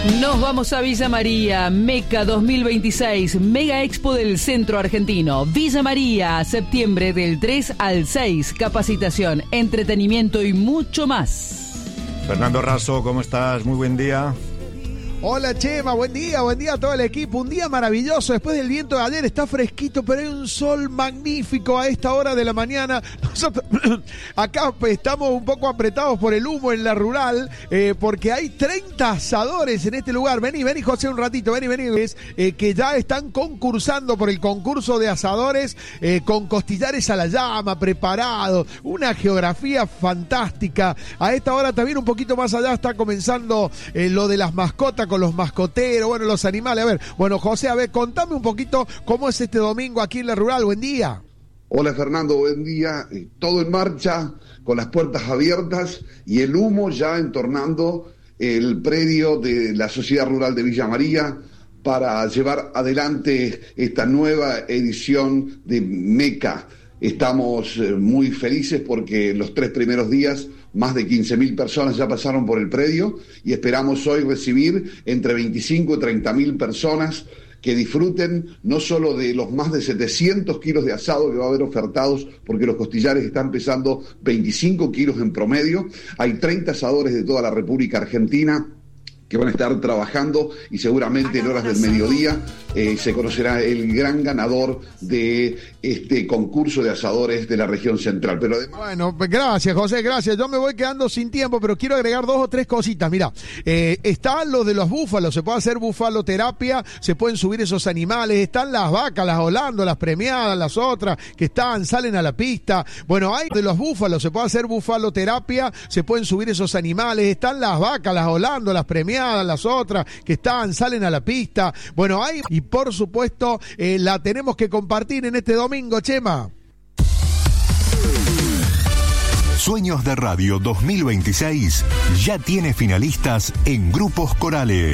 Nos vamos a Villa María, Meca 2026, Mega Expo del Centro Argentino. Villa María, septiembre del 3 al 6, capacitación, entretenimiento y mucho más. Fernando Raso, ¿cómo estás? Muy buen día. Hola Chema, buen día a todo el equipo, un día maravilloso, después del viento de ayer está fresquito, pero hay un sol magnífico a esta hora de la mañana. Nosotros acá estamos un poco apretados por el humo en la rural, porque hay 30 asadores en este lugar. Vení José un ratito, vení, que ya están concursando por el concurso de asadores, con costillares a la llama, preparados, una geografía fantástica. A esta hora también un poquito más allá está comenzando lo de las mascotas, con los mascoteros, bueno, los animales. A ver, bueno, José, contame un poquito cómo es este domingo aquí en la rural. Buen día. Hola Fernando, buen día. Todo en marcha, con las puertas abiertas y el humo ya entornando el predio de la Sociedad Rural de Villa María para llevar adelante esta nueva edición de Meca. Estamos muy felices porque los 3 primeros días más de 15.000 personas ya pasaron por el predio y esperamos hoy recibir entre 25 y 30.000 personas que disfruten no solo de los más de 700 kilos de asado que va a haber ofertados, porque los costillares están pesando 25 kilos en promedio. Hay 30 asadores de toda la República Argentina que van a estar trabajando y seguramente en horas del mediodía se conocerá el gran ganador de este concurso de asadores de la región central. Pero además... Bueno, gracias José, gracias. Yo me voy quedando sin tiempo, pero quiero agregar 2 o 3 cositas. Mira, está lo de los búfalos, se puede hacer bufaloterapia, se pueden subir esos animales, están las vacas, las Holando, las premiadas, las otras que salen a la pista. Bueno, hay de los búfalos, se puede hacer bufaloterapia, se pueden subir esos animales, están las vacas, las Holando, las premiadas, las otras que salen a la pista. Bueno, hay, y por supuesto la tenemos que compartir en este domingo, Chema. Sueños de Radio 2026 ya tiene finalistas en grupos corales.